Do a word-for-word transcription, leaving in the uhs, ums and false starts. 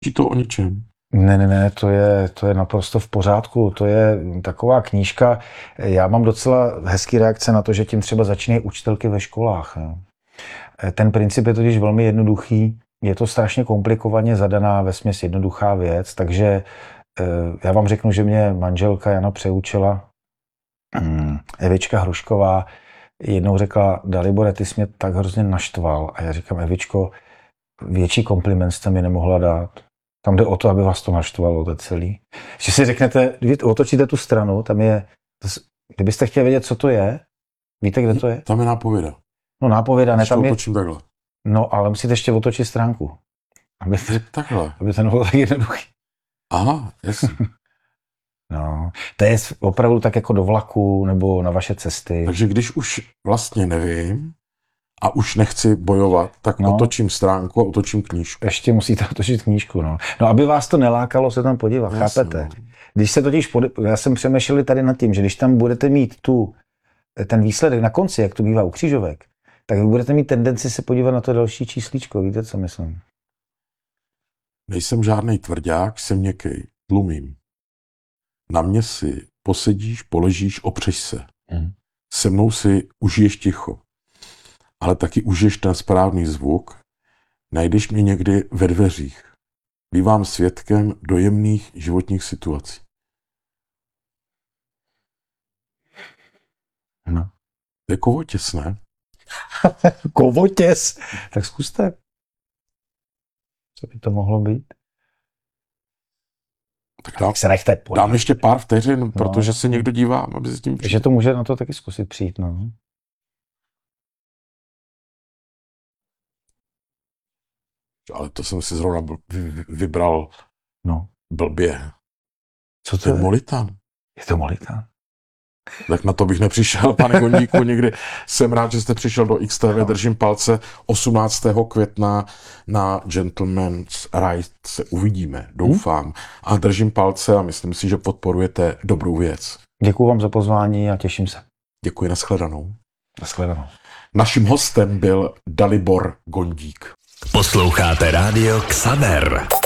Či to o ničem? Ne, ne, ne, to je, to je naprosto v pořádku. To je taková knížka. Já mám docela hezký reakce na to, že tím třeba začínají učitelky ve školách. Jo. Ten princip je totiž velmi jednoduchý. Je to strašně komplikovaně zadaná, vesměs jednoduchá věc, takže já vám řeknu, že mě manželka Jana přeučila, Evička Hrušková, jednou řekla: Dalibore, ty jsi mě tak hrozně naštval. A já říkám: Evičko, větší kompliment jste mi nemohla dát. Tam jde o to, aby vás to naštvalo, to celý. Že si řeknete, vy otočíte tu stranu, tam je, kdybyste chtěli vědět, co to je, víte, kde to je? Tam je nápověda. No nápověda, ne, tam je... otočím takhle. No, ale musíte ještě otočit stránku. Aby, takhle. Aby to nebylo tak jednoduchý. Aha, jasně. No, to je opravdu tak jako do vlaku nebo na vaše cesty. Takže když už vlastně nevím a už nechci bojovat, tak no. otočím stránku a otočím knížku. Ještě musíte otočit knížku, no. No, aby vás to nelákalo se tam podívat, jasně, chápete? No. Když se totiž, pod... já jsem přemýšlel tady nad tím, že když tam budete mít tu, ten výsledek na konci, jak to bývá u křížovek, tak vy budete mít tendenci se podívat na to další číslíčko, víte, co myslím? Nejsem žádnej tvrdák, jsem měkkej, tlumím. Na mě si posedíš, poležíš, opřeš se. Hmm. Se mnou si užiješ ticho. Ale taky užiješ ten správný zvuk. Najdeš mě někdy ve dveřích. Bývám svědkem dojemných životních situací. No. To je kovotěs, ne? Kovotěs? Tak zkuste. Co by to mohlo být? Tak dám, se nechte pojít. Dám ještě pár vteřin, no. Protože se někdo dívá, aby se s tím přijít. Takže to může na to taky zkusit přijít, no. Ale to jsem si zrovna vybral no. blbě. Co to, to je? je? Molitán. Je to Molitán. Tak na to bych nepřišel, pane Gondíku, nikdy. Jsem rád, že jste přišel do X T V, držím palce. osmnáctého května na Gentleman's Right se uvidíme, doufám. Hmm? A držím palce a myslím si, že podporujete dobrou věc. Děkuju vám za pozvání a těším se. Děkuji, nashledanou. Nashledanou. Naším hostem byl Dalibor Gondík. Posloucháte rádio Xaver.